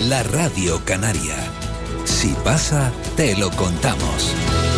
la Radio Canaria. Si pasa, te lo contamos.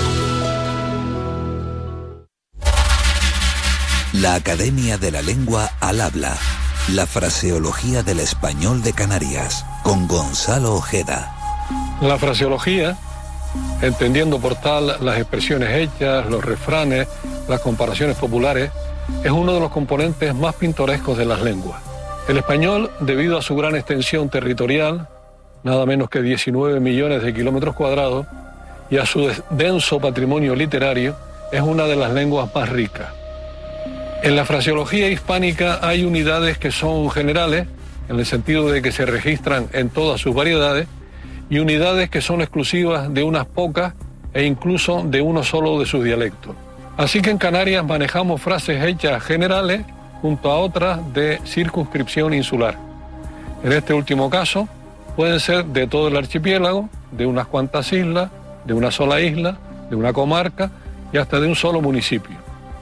La Academia de la Lengua al Habla. La fraseología del español de Canarias, con Gonzalo Ojeda. La fraseología, entendiendo por tal las expresiones hechas, los refranes, las comparaciones populares, es uno de los componentes más pintorescos de las lenguas. El español, debido a su gran extensión territorial, nada menos que 19 millones de kilómetros cuadrados, y a su denso patrimonio literario, es una de las lenguas más ricas. En la fraseología hispánica hay unidades que son generales, en el sentido de que se registran en todas sus variedades, y unidades que son exclusivas de unas pocas e incluso de uno solo de sus dialectos. Así que en Canarias manejamos frases hechas generales junto a otras de circunscripción insular. En este último caso, pueden ser de todo el archipiélago, de unas cuantas islas, de una sola isla, de una comarca y hasta de un solo municipio.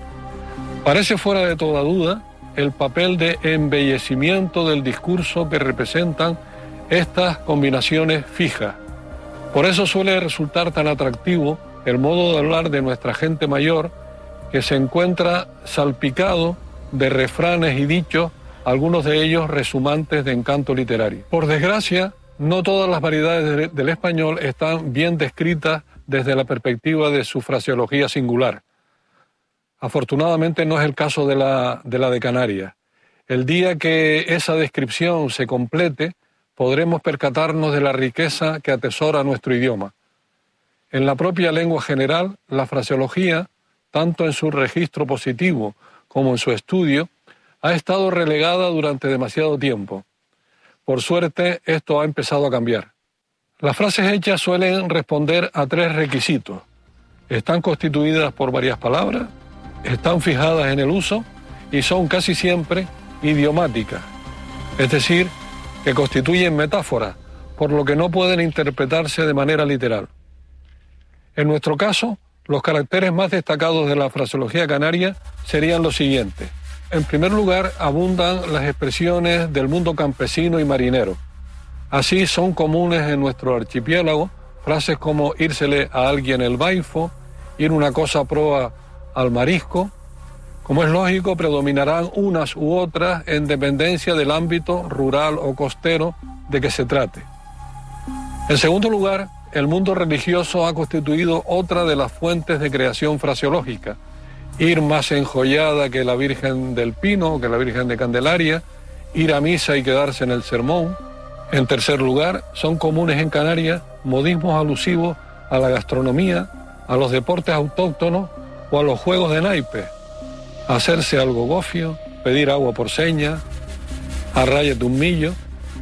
Parece fuera de toda duda el papel de embellecimiento del discurso que representan estas combinaciones fijas. Por eso suele resultar tan atractivo el modo de hablar de nuestra gente mayor, que se encuentra salpicado de refranes y dichos, algunos de ellos resumantes de encanto literario. Por desgracia, no todas las variedades del español están bien descritas desde la perspectiva de su fraseología singular. Afortunadamente no es el caso de la de Canarias. El día que esa descripción se complete, podremos percatarnos de la riqueza que atesora nuestro idioma. En la propia lengua general, la fraseología, tanto en su registro positivo como en su estudio, ha estado relegada durante demasiado tiempo. Por suerte, esto ha empezado a cambiar. Las frases hechas suelen responder a 3 requisitos. Están constituidas por varias palabras, están fijadas en el uso y son casi siempre idiomáticas, es decir, que constituyen metáforas, por lo que no pueden interpretarse de manera literal. En nuestro caso, los caracteres más destacados de la fraseología canaria serían los siguientes. En primer lugar, abundan las expresiones del mundo campesino y marinero. Así son comunes en nuestro archipiélago frases como írsele a alguien el baifo, ir una cosa a proa al marisco. Como es lógico, predominarán unas u otras en dependencia del ámbito rural o costero de que se trate. En segundo lugar, el mundo religioso ha constituido otra de las fuentes de creación fraseológica. Ir más enjollada que la Virgen del Pino, que la Virgen de Candelaria, ir a misa y quedarse en el sermón. En tercer lugar, son comunes en Canarias modismos alusivos a la gastronomía, a los deportes autóctonos o a los juegos de naipes. Hacerse algo gofio, pedir agua por señas, arráyate un millo.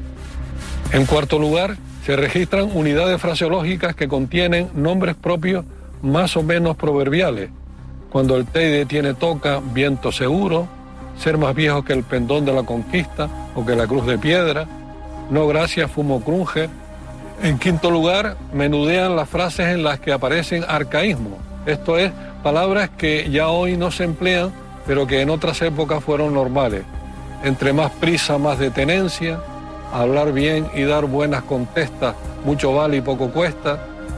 En cuarto lugar, se registran unidades fraseológicas que contienen nombres propios más o menos proverbiales. Cuando el Teide tiene toca, viento seguro, ser más viejo que el pendón de la conquista o que la cruz de piedra, no gracias, fumo crunge. En quinto lugar, menudean las frases en las que aparecen arcaísmos, esto es, palabras que ya hoy no se emplean, pero que en otras épocas fueron normales. Entre más prisa, más detenencia, hablar bien y dar buenas contestas, mucho vale y poco cuesta.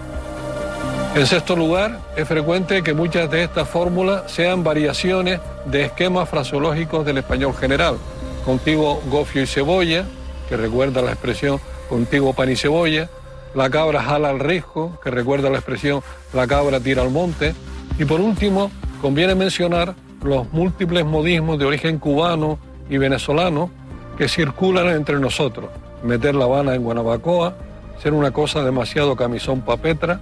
En sexto lugar, es frecuente que muchas de estas fórmulas sean variaciones de esquemas fraseológicos del español general. Contigo gofio y cebolla, que recuerda la expresión contigo pan y cebolla. La cabra jala al risco, que recuerda la expresión la cabra tira al monte. Y por último, conviene mencionar los múltiples modismos de origen cubano y venezolano que circulan entre nosotros. Meter la Habana en Guanabacoa, ser una cosa demasiado camisón pa' Petra.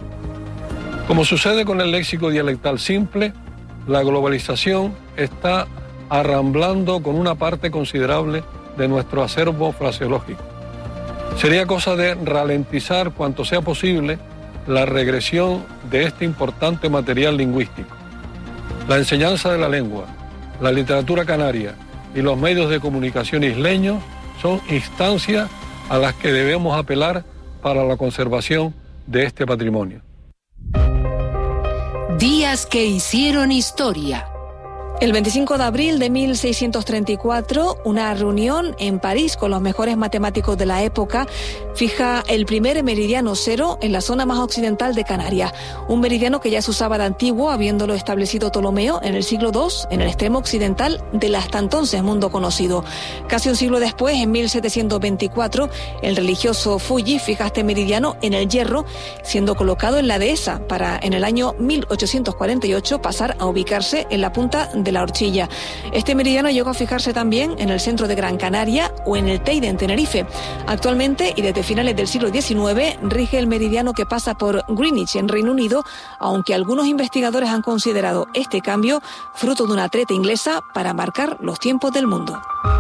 Como sucede con el léxico dialectal simple, la globalización está arramblando con una parte considerable de nuestro acervo fraseológico. Sería cosa de ralentizar cuanto sea posible la regresión de este importante material lingüístico. La enseñanza de la lengua, la literatura canaria y los medios de comunicación isleños son instancias a las que debemos apelar para la conservación de este patrimonio. Días que hicieron historia, El 25 de abril de 1634, una reunión en París con los mejores matemáticos de la época fija el primer meridiano cero en la zona más occidental de Canarias. Un meridiano que ya se usaba de antiguo, habiéndolo establecido Ptolomeo en el siglo II, en el extremo occidental del hasta entonces mundo conocido. Casi un siglo después, en 1724, el religioso Fuji fija este meridiano en el Hierro, siendo colocado en la dehesa para, en el año 1848, pasar a ubicarse en la punta de la Horchilla. Este meridiano llegó a fijarse también en el centro de Gran Canaria o en el Teide, en Tenerife. Actualmente, y desde finales del siglo XIX, rige el meridiano que pasa por Greenwich, en Reino Unido, aunque algunos investigadores han considerado este cambio fruto de una treta inglesa para marcar los tiempos del mundo.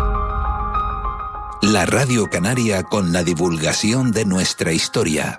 La Radio Canaria con la divulgación de nuestra historia.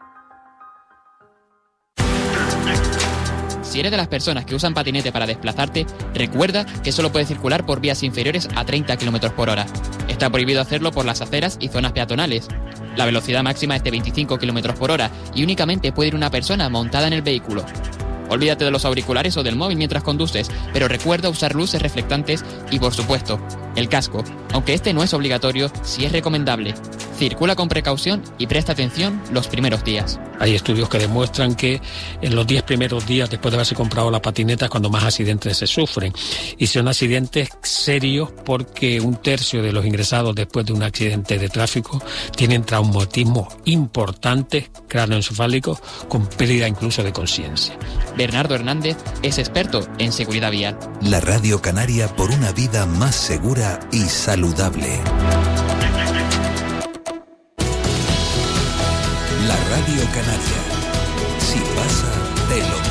Si eres de las personas que usan patinete para desplazarte, recuerda que solo puedes circular por vías inferiores a 30 km por hora. Está prohibido hacerlo por las aceras y zonas peatonales. La velocidad máxima es de 25 km por hora y únicamente puede ir una persona montada en el vehículo. Olvídate de los auriculares o del móvil mientras conduces, pero recuerda usar luces reflectantes y, por supuesto, el casco. Aunque este no es obligatorio, sí es recomendable. Circula con precaución y presta atención los primeros días. Hay estudios que demuestran que en los 10 primeros días después de haberse comprado la patineta es cuando más accidentes se sufren. Y son accidentes serios porque 1/3 de los ingresados después de un accidente de tráfico tienen traumatismos importantes, cráneoencefálicos, con pérdida incluso de conciencia. Bernardo Hernández es experto en seguridad vial. La Radio Canaria por una vida más segura y saludable. La Radio Canaria. Si pasa, te lo